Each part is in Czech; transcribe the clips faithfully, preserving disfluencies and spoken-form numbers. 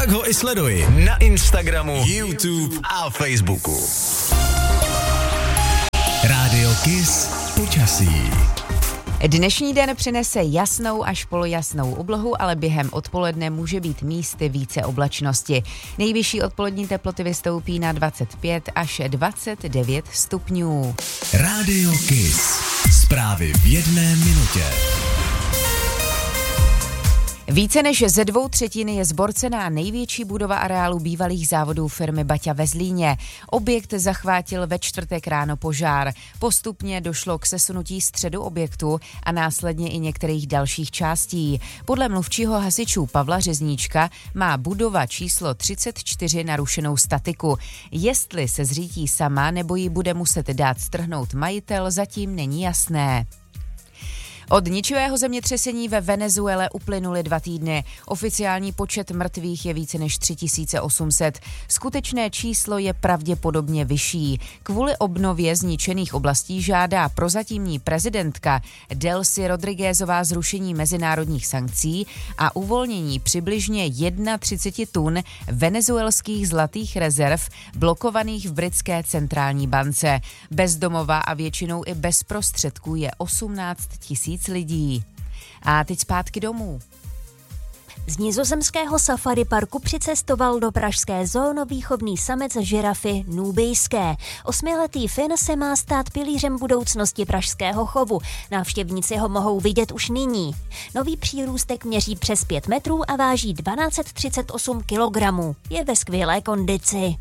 Tak ho i sleduj na Instagramu, YouTube a Facebooku. Rádio Kiss počasí. Dnešní den přinese jasnou až polojasnou oblohu, ale během odpoledne může být místy více oblačnosti. Nejvyšší odpolední teploty vystoupí na dvacet pět až dvacet devět stupňů. Rádio Kiss. Zprávy v jedné minutě. Více než ze dvou třetin je zborcená největší budova areálu bývalých závodů firmy Baťa ve Zlíně. Objekt zachvátil ve čtvrtek ráno požár. Postupně došlo k sesunutí středu objektu a následně i některých dalších částí. Podle mluvčího hasičů Pavla Řezníčka má budova číslo třicet čtyři narušenou statiku. Jestli se zřítí sama nebo ji bude muset dát strhnout majitel, zatím není jasné. Od ničivého zemětřesení ve Venezuele uplynuly dva týdny. Oficiální počet mrtvých je více než tři tisíce osm set. Skutečné číslo je pravděpodobně vyšší. Kvůli obnově zničených oblastí žádá prozatímní prezidentka Delcy Rodriguezová zrušení mezinárodních sankcí a uvolnění přibližně třicet jedna tun venezuelských zlatých rezerv blokovaných v britské centrální bance. Bezdomová a většinou i bez prostředků je osmnáct tisíc lidí. A teď zpátky domů. Z nizozemského safari parku přicestoval do pražské zoo výchovný samec žirafy nubijské. Osmiletý Fin se má stát pilířem budoucnosti pražského chovu. Návštěvníci ho mohou vidět už nyní. Nový přírůstek měří přes pět metrů a váží dvanáct set třicet osm kilogramů. Je ve skvělé kondici.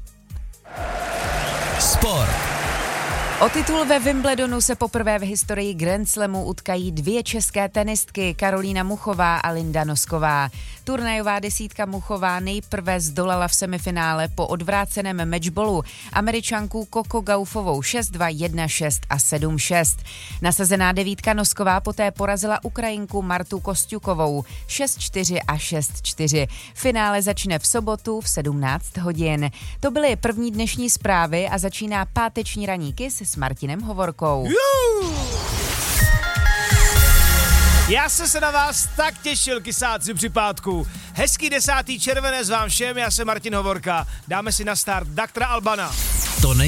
Sport. O titul ve Wimbledonu se poprvé v historii Grand Slamu utkají dvě české tenistky, Karolína Muchová a Linda Nosková. Turnajová desítka Muchová nejprve zdolala v semifinále po odvráceném matchballu Američanku Coco Gaufovou šest dva, jedna šest a sedm šest. Nasazená devítka Nosková poté porazila Ukrajinku Martu Kosťukovou šest čtyři a šest čtyři. Finále začne v sobotu v sedmnáct hodin. To byly první dnešní zprávy a začíná páteční ranní Kiss s Martinem Hovorkou. Juuu. Já jsem se na vás tak těšil, kysáci při pátku. Hezký desátý červenec vám všem, já jsem Martin Hovorka. Dáme si na start doktora Albana. To nej-